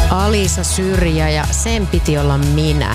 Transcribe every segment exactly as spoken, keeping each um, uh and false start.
Alisa Syrjä ja sen piti olla minä.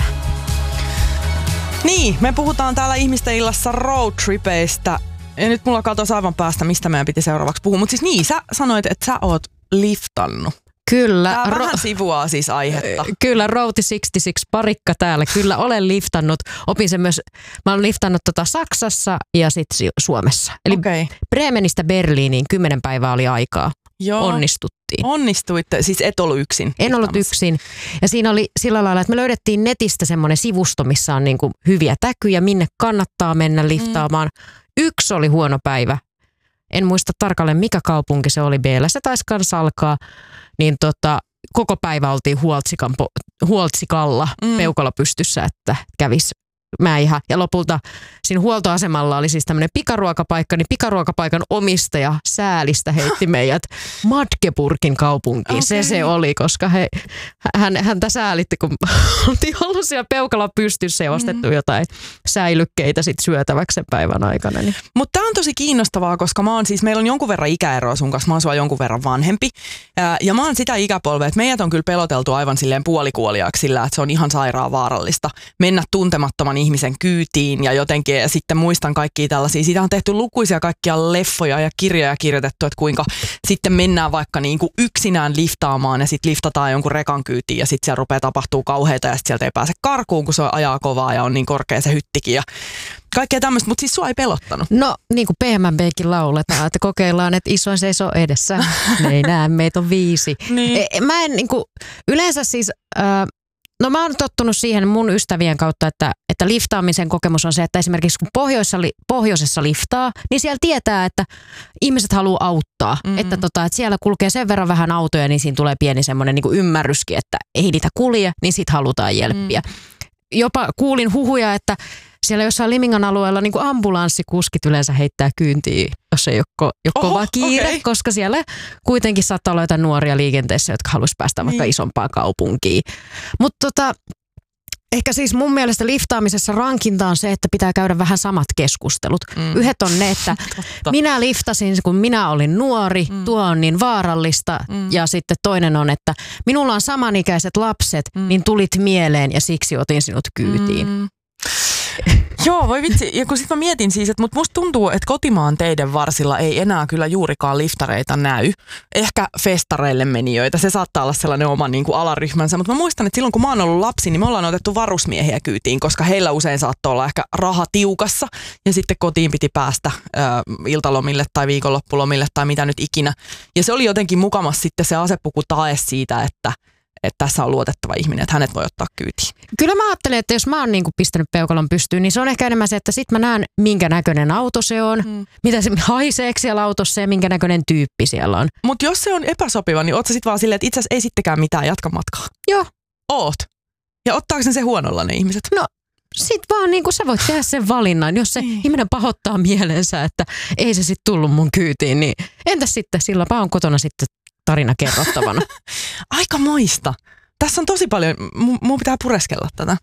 Niin, me puhutaan täällä ihmisten illassa roadtripeistä. Ja nyt mulla katosi aivan päästä, mistä meidän piti seuraavaksi puhua. Mutta siis niin, sä sanoit, että sä oot liftannut. Kyllä. Tää ro- vähän sivuaa siis aihetta. Kyllä, Routi kuusikymmentäkuusi parikka täällä. Kyllä olen liftannut. Opin sen myös, mä olen liftannut tota Saksassa ja sitten Suomessa. Eli okay. Bremenistä Berliiniin kymmenen päivää oli aikaa. Joo. Onnistuttiin. Onnistuitte, siis et ollut yksin. En ollut yksin. Ja siinä oli sillä lailla, että me löydettiin netistä semmoinen sivusto, missä on niinku hyviä täkyjä, minne kannattaa mennä liftaamaan. Mm. Yksi oli huono päivä. En muista tarkalleen, mikä kaupunki se oli. Beellä se taisi kanssa alkaa. Niin tota, koko päivä oltiin Huoltsikan, Huoltsikalla mm. peukalo pystyssä, että kävisi mäihä. Ja lopulta siinä huoltoasemalla oli siis tämmöinen pikaruokapaikka, niin pikaruokapaikan omistaja säälistä heitti meidät Magdeburgin kaupunkiin. Okay. Se se oli, koska he, hän, häntä säälitti, kun oltiin ollut siellä peukalla pystyssä ja ostettu mm. jotain säilykkeitä sit syötäväksi sen päivän aikana. Niin. Mutta tämä on tosi kiinnostavaa, koska mä oon siis, meillä on jonkun verran ikäeroa sun kanssa, mä oon sua jonkun verran vanhempi. Ja, ja mä oon sitä ikäpolvea, että meidät on kyllä peloteltu aivan silleen puolikuoliaaksi sillä, että se on ihan sairaan vaarallista mennä tuntemattoman ihmisen kyytiin ja jotenkin, ja sitten muistan kaikkia tällaisia. Siitä on tehty lukuisia kaikkia leffoja ja kirjoja kirjoitettu, että kuinka sitten mennään vaikka niin kuin yksinään liftaamaan ja sitten liftataan jonkun rekan kyytiin ja sitten siellä rupeaa tapahtuu kauheita ja sitten sieltä ei pääse karkuun, kun se ajaa kovaa ja on niin korkea se hyttikin ja kaikkea tämmöistä, mutta siis sua ei pelottanut. No niin kuin P M B:kin lauletaan, että kokeillaan, että isoin seisoo edessä. Ne ei näe, meitä on viisi. Niin. E, mä en niin kuin, yleensä siis... Äh, No mä oon tottunut siihen mun ystävien kautta, että, että liftaamisen kokemus on se, että esimerkiksi kun pohjoisessa, pohjoisessa liftaa, niin siellä tietää, että ihmiset haluaa auttaa. Mm-hmm. Että, tota, että siellä kulkee sen verran vähän autoja, niin siinä tulee pieni semmoinen niin kuin ymmärryskin, että ei niitä kulje, niin sit halutaan jelppiä. Mm. Jopa kuulin huhuja, että siellä jossain Limingan alueella niin kuin ambulanssikuskit yleensä heittää kyyntiä, jos ei ole, ko- ole Oho, kova kiire, okay. koska siellä kuitenkin saattaa olla jotain nuoria liikenteessä, jotka haluaisi päästä niin. vaikka isompaan kaupunkiin. Mutta tota, ehkä siis mun mielestä liftaamisessa rankinta on se, että pitää käydä vähän samat keskustelut. Mm. Yhdet on ne, että minä liftasin, kun minä olin nuori, mm. tuo on niin vaarallista. Mm. Ja sitten toinen on, että minulla on samanikäiset lapset, mm. niin tulit mieleen ja siksi otin sinut kyytiin. Mm. Joo, voi vitsi. Ja kun sit mä mietin siis, että mut musta tuntuu, että kotimaan teiden varsilla ei enää kyllä juurikaan liftareita näy. Ehkä festareille menijöitä. Se saattaa olla sellainen oma niin kuin alaryhmänsä. Mutta mä muistan, että silloin kun mä oon ollut lapsi, niin me ollaan otettu varusmiehiä kyytiin, koska heillä usein saattoi olla ehkä raha tiukassa. Ja sitten kotiin piti päästä ö, iltalomille tai viikonloppulomille tai mitä nyt ikinä. Ja se oli jotenkin mukamas sitten se asepuku tae siitä, että että tässä on luotettava ihminen, että hänet voi ottaa kyytiin. Kyllä mä ajattelen, että jos mä oon niinku pistänyt peukalon pystyyn, niin se on ehkä enemmän se, että sit mä näen, minkä näköinen auto se on, mm. mitä se haiseeksi siellä autossa ja minkä näköinen tyyppi siellä on. Mutta jos se on epäsopiva, niin oot sä sit vaan silleen, että itse asiassa ei sittenkään mitään, jatka matkaa. Joo. Oot. Ja ottaako sen se huonolla ne ihmiset? No sit vaan niinku sä voit tehdä sen valinnan, jos se mm. ihminen pahoittaa mielensä, että ei se sit tullut mun kyytiin, niin entäs sitten, silloinpä on kotona sitten tarina kerrottavana. Aika moista. Tässä on tosi paljon, M- mun pitää pureskella tätä.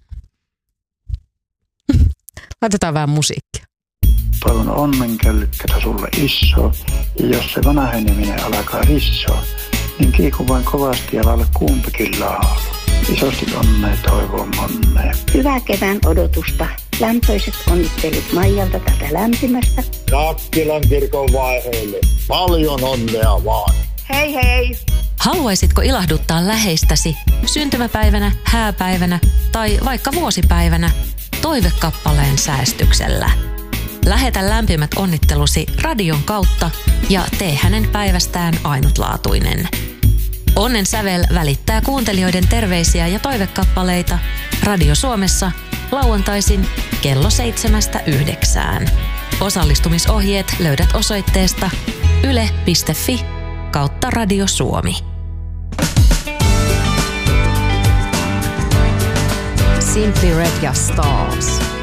Laitetaan vähän musiikkia. Toivon onnenköllykkätä sulle iso, ja jos se vanheneminen alkaa rissoa, niin kiiku vain kovasti ja laula kumpikin laulu. Isosti onnea toivon monnea. Hyvää kevään odotusta. Lämpöiset onnittelut Maijalta tätä lämpimästä. Nakkilan kirkon vaiheelle. Paljon onnea vaan. Hei hei! Haluaisitko ilahduttaa läheistäsi syntymäpäivänä, hääpäivänä tai vaikka vuosipäivänä toivekappaleen säästyksellä? Lähetä lämpimät onnittelusi radion kautta ja tee hänen päivästään ainutlaatuinen. Onnen sävel välittää kuuntelijoiden terveisiä ja toivekappaleita Radio Suomessa lauantaisin kello seitsemästä yhdeksään. Osallistumisohjeet löydät osoitteesta yle piste fi kautta Radio Suomi. Simply Red ja Stars.